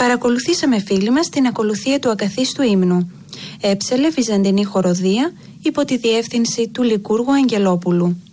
Παρακολουθήσαμε φίλοι μας την ακολουθία του ακαθίστου ύμνου. Έψελε Βυζαντινή χοροδία υπό τη διεύθυνση του Λικούργου Αγγελόπουλου.